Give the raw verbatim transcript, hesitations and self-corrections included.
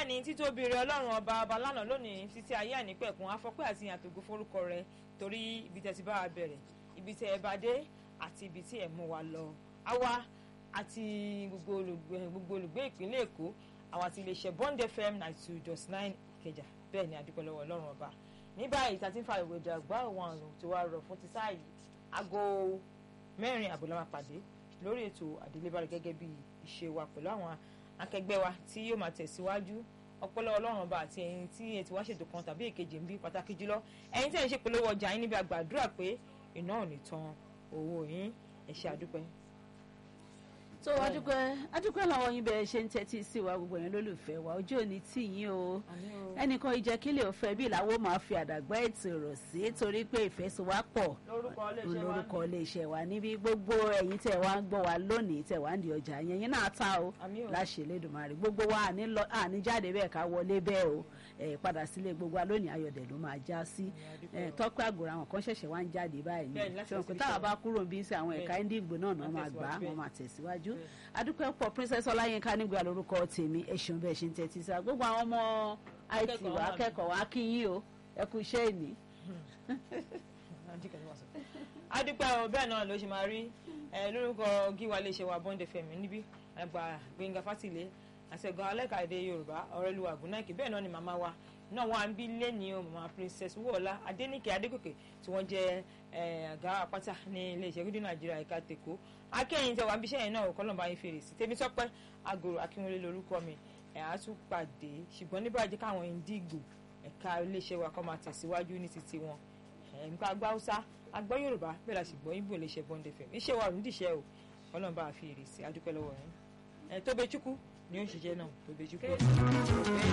ni títóbi rẹ ọlọ́run ọba ọba lánàá lónìí títí ayé àìnípẹ̀kun afọ́pẹ́ àti àtògo forúkọ rẹ torí ibi tẹ́ ti bá wa bẹ̀rẹ̀ ibi tẹ́ ẹ bá dé àti ibi tí ẹ mú wa lọ àwa àti gbogbo olùgbé ìpínlẹ̀ Èkó àwa àti iléeṣẹ́ Bond F M ninety two dot nine Ìkẹjà bẹ́ẹ̀ ni adúpẹ́ lọ́wọ́ ọlọ́run ọba ní báyìí tá a ti ń fa ìwé ìjà gbá àwọn àrùn tó wá rọ̀ fún ti sáà yìí aago mẹ́rin àbọ̀ la máa pàdé lórí ètò àdélébárí gẹ́gẹ́ bí ìṣe wa pẹ̀lú àwọn akẹgbẹ́ wa tí yóò máa tẹ̀síwájú ọpọlọ ọlọ́run ọba àti ẹ̀yin tí ẹ ti wá ṣètò kan tàbí èkejì ń bí pàtàkì jùlọ ẹ̀yin tí ẹ̀ ń ṣe polówó ọjà yín níbi àgbàdúrà pé iná ò ní tan owó yín ẹ ṣé àdúpẹ́. tó adúpẹ́ adúpẹ́ làwọn yín bẹ́ẹ̀ ṣe ń tẹ́tí sí wa gbogbo yẹn lólùfẹ́ wa ojú òní tì yín o ẹnìkan ìjẹ́kílẹ̀ òfẹ́ bí làwọn máa fi àdàgbà ètò rọ̀ sí torí pé ìfẹ́sowápọ̀ lórúkọ iléeṣẹ́ wa níbi gbogbo ẹ̀yin tẹ̀ wá ń gbọ́ wa lónìí tẹ̀ wá ń di ọjà yẹn yín náà ta o láṣẹ Elédùmarè gbogbo wa àní jáde bẹ́ẹ̀ ká wọlé bẹ́ẹ̀ o padà sílé gbogbo wa lónìí ayọ̀dẹ̀ ló máa já sí tọ́pẹ́ àgùrà àwọn kan ṣẹ̀ṣẹ̀ wá ń jáde báyìí ní ṣùgbọ́n táwa bá kúrò bí sí àwọn ẹ̀ka Ìndìgbò náà náà máa gbà wọ́n máa tẹ̀síwájú adúpẹ́ pọ̀ Princess Ọláyínká nígbà lórúkọ tèmi ẹ̀sùn bẹ́ẹ̀ ṣe ń tẹ́tí sí gbogbo àwọn ọmọ I T wa akẹ́kọ̀ọ́ wa kí yín o ẹ kú iṣẹ́ ìní. adúpẹ́ o bẹ́ẹ̀ náà ló ṣe máa rí lórúkọ gíwa iléeṣẹ́ wa Bond F M níbí àgbà Gbénga Fátìlé àṣẹgun alẹ́ka èdè Yorùbá Ọ̀rẹ́lúwà Gúnáìkì bẹ́ẹ̀ náà ni màmá wa náà wọ́n á ń bí lẹ́ni o màmá Princess Wọ́ọ̀lá Adéníkè Adégòkè tí wọ́n jẹ́ àgá apáta ní iléeṣẹ́ rédíò Nàìjíríà ẹ̀ka tèkó akẹ́yìn tẹ wà ń bí iṣẹ́ yẹn náà kọ́lọ́mbà yín fèrè sí tèmi Tọ́pẹ́ Àgòrò Akínwọlé lórúkọ mi ẹ̀ á tún pàdé ṣùgbọ́n níbà jẹ́ káwọn Ìndìgbò ẹ̀ka iléeṣẹ́ wa kọ́ máa tẹ̀síwájú ní títí wọn ẹ̀ǹkà agbá Haúsá agbọ́ Yorùbá bẹ́ẹ̀ la sì gbọ́ Ìgbò iléeṣẹ́ Bond F M iṣẹ́ wa ò ní dìṣẹ́ o kọ́lọ́mbà àfi èrè sí adúpẹ́ lọ́wọ́ yẹn ẹ̀ Tóbechukwu ni ó ń ṣiṣẹ́ náà Tóbechukwu.